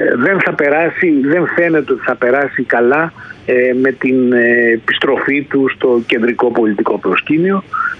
δεν φαίνεται ότι θα περάσει καλά με την επιστροφή του στο κεντρικό πολιτικό προσκήνιο.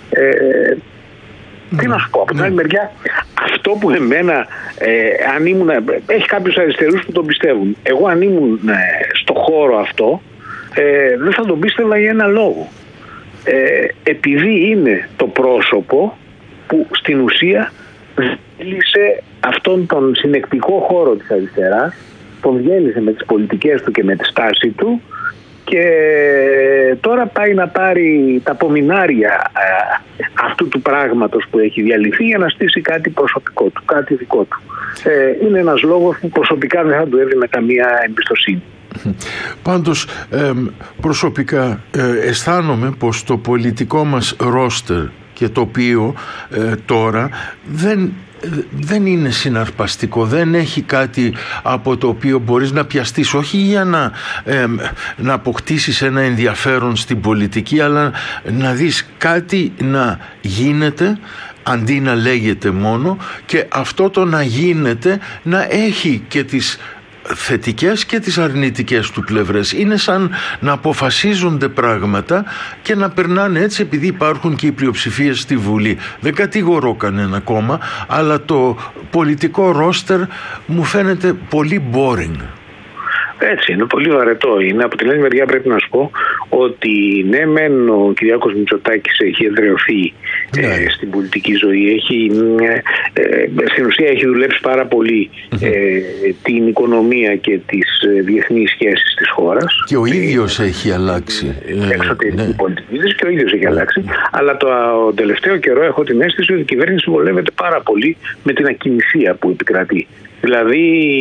Τι να σου πω, από την άλλη μεριά, αυτό που εμένα, αν ήμουν, έχει κάποιους αριστερούς που τον πιστεύουν. Εγώ αν ήμουν στο χώρο αυτό, δεν θα τον πίστευα για ένα λόγο. Επειδή είναι το πρόσωπο που στην ουσία διέλυσε αυτόν τον συνεκτικό χώρο της αριστεράς, τον διέλυσε με τις πολιτικές του και με τη στάση του, και τώρα πάει να πάρει τα απομεινάρια αυτού του πράγματος που έχει διαλυθεί για να στήσει κάτι προσωπικό του, κάτι δικό του. Είναι ένας λόγος που προσωπικά δεν θα του έδινε καμία εμπιστοσύνη. Πάντως προσωπικά αισθάνομαι πως το πολιτικό μας ρόστερ και το τώρα δεν είναι συναρπαστικό, δεν έχει κάτι από το οποίο μπορείς να πιαστείς, όχι για να αποκτήσεις ένα ενδιαφέρον στην πολιτική, αλλά να δεις κάτι να γίνεται αντί να λέγεται μόνο, και αυτό το να γίνεται να έχει και τις θετικές και τις αρνητικές του πλευρές. Είναι σαν να αποφασίζονται πράγματα και να περνάνε έτσι, επειδή υπάρχουν και οι πλειοψηφίες στη Βουλή. Δεν κατηγορώ κανένα κόμμα, αλλά το πολιτικό ρόστερ μου φαίνεται πολύ boring. Έτσι είναι, πολύ βαρετό είναι. Από την άλλη μεριά πρέπει να σου πω ότι ναι μεν ο Κυριάκος Μητσοτάκης έχει εδραιωθεί στην πολιτική ζωή, στην ουσία έχει δουλέψει πάρα πολύ την οικονομία και τις διεθνείς σχέσεις της χώρας. Και ο ίδιος έχει αλλάξει. Εξωτερική πολιτική της και ο ίδιος έχει αλλάξει. Αλλά το τελευταίο καιρό έχω την αίσθηση ότι η κυβέρνηση βολεύεται πάρα πολύ με την ακινησία που επικρατεί. Δηλαδή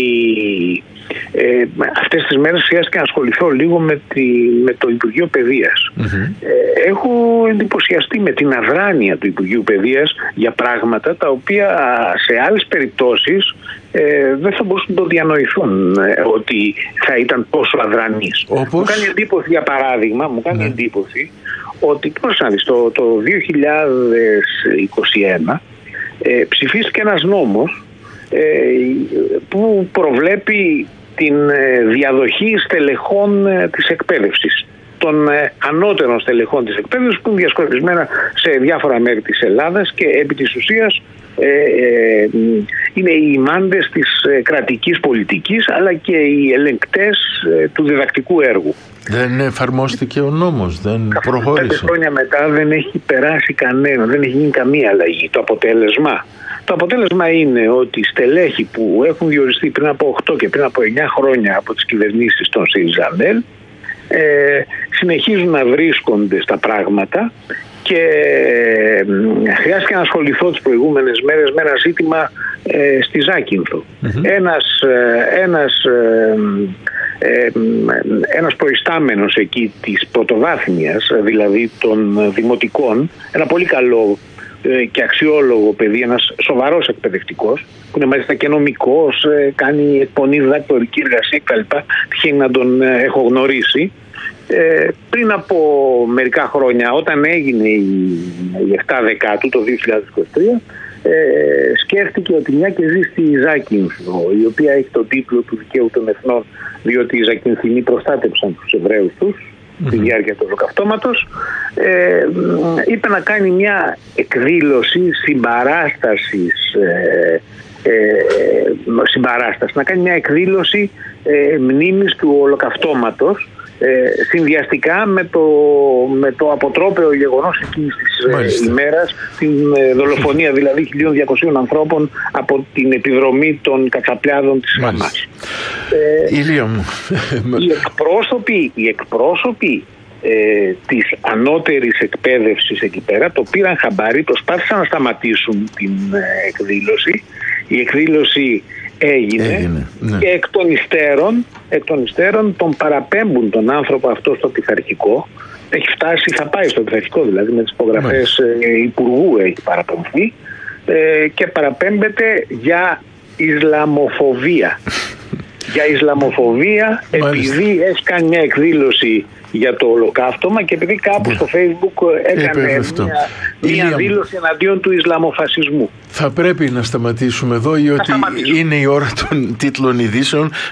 αυτές τις μέρες χρειάστηκε να ασχοληθώ λίγο με το Υπουργείο Παιδείας. Έχω εντυπωσιαστεί με την αδράνεια του Υπουργείου Παιδείας για πράγματα τα οποία σε άλλες περιπτώσεις δεν θα μπορούσαν να το διανοηθούν ότι θα ήταν τόσο αδρανής. Μου κάνει εντύπωση, για παράδειγμα, εντύπωση ότι το 2021 ψηφίστηκε ένας νόμος που προβλέπει την διαδοχή στελεχών της εκπαίδευσης, των ανώτερων στελεχών της εκπαίδευσης που είναι διασκορπισμένα σε διάφορα μέρη της Ελλάδας και επί της ουσίας είναι οι ημάντες της κρατικής πολιτικής αλλά και οι ελεγκτές του διδακτικού έργου. Δεν εφαρμόστηκε ο νόμος, δεν προχώρησε. 5 χρόνια μετά δεν έχει περάσει κανένα, δεν έχει γίνει καμία αλλαγή. Το αποτέλεσμα είναι ότι οι στελέχοι που έχουν διοριστεί πριν από 8 και πριν από 9 χρόνια από τις κυβερνήσεις των ΣΥΡΙΖΑ συνεχίζουν να βρίσκονται στα πράγματα, και χρειάστηκε να ασχοληθώ τις προηγούμενες μέρες με ένα ζήτημα στη Ζάκυνθο. Ένας προϊστάμενος εκεί της πρωτοβάθμιας, δηλαδή των δημοτικών, ένα πολύ καλό και αξιόλογο παιδί, ένας σοβαρός εκπαιδευτικός, που είναι μάλιστα και νομικός, κάνει εκπονή διδακτορική εργασία κτλ. Τυχαίνει να τον έχω γνωρίσει. Πριν από μερικά χρόνια, όταν έγινε η 7 Δεκάτου το 2023, σκέφτηκε ότι μια και ζει στη Ζάκυνθο, η οποία έχει τον τίτλο του δικαίου των εθνών, διότι οι Ζακυνθινοί προστάτεψαν τους Εβραίους τους στη διάρκεια του Ολοκαυτώματος, είπε να κάνει μια εκδήλωση συμπαράστασης, να κάνει μια εκδήλωση μνήμης του Ολοκαυτώματος, συνδυαστικά με το αποτρόπαιο γεγονός εκείνης της ημέρας, την δολοφονία δηλαδή 1.200 ανθρώπων από την επιδρομή των κατσαπλιάδων της Χαμάς. Ηλία μου, οι εκπρόσωποι της ανώτερης εκπαίδευσης εκεί πέρα το πήραν χαμπάρι, προσπάθησαν να σταματήσουν την εκδήλωση. Η εκδήλωση έγινε ναι. Και εκ των υστέρων τον παραπέμπουν τον άνθρωπο αυτό στο πειθαρχικό. Έχει φτάσει, θα πάει στο πειθαρχικό δηλαδή, με τις υπογραφές υπουργού έχει παραπεμφθεί, και παραπέμπεται για Ισλαμοφοβία. Για Ισλαμοφοβία, επειδή έχει κάνει μια εκδήλωση για το Ολοκαύτωμα και επειδή κάπου στο Facebook έκανε μια δήλωση εναντίον του Ισλαμοφασισμού. Θα πρέπει να σταματήσουμε εδώ, διότι είναι η ώρα των τίτλων ειδήσεων.